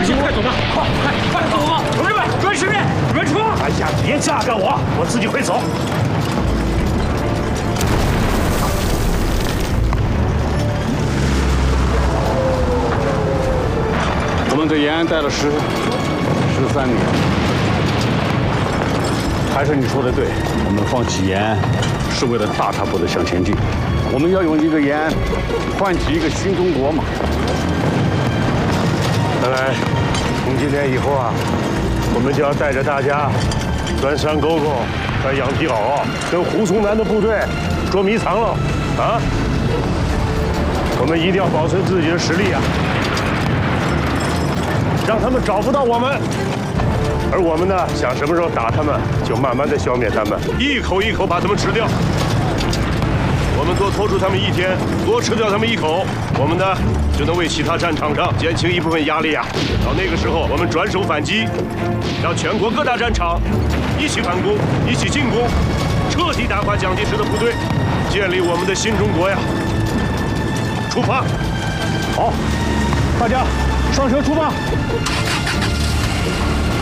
不行，快走吧！快走吧！同志们，转十面，转车！ 哎呀，别架着我自己会走。 我们在延安待了13年，还是你说的对，我们放弃延安是为了大踏步的向前进。我们要用一个延安唤起一个新中国嘛。 看来从今天以后啊，我们就要带着大家钻山沟沟、穿羊皮袄，跟胡宗南的部队捉迷藏了啊！我们一定要保存自己的实力啊！让他们找不到我们，而我们呢，想什么时候打他们，就慢慢的消灭他们，一口一口把他们吃掉。我们多拖住他们1天，多吃掉他们1口，我们呢就能为其他战场上减轻一部分压力啊。到那个时候，我们转手反击，让全国各大战场一起反攻，一起进攻，彻底打垮蒋介石的部队，建立我们的新中国呀！出发！好，大家。上车出发！